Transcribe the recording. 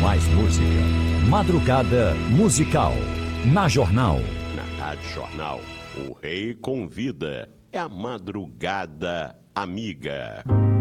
mais música. Madrugada Musical. Na Jornal. Na Rádio Jornal, o Rei Convida. É a Madrugada Amiga.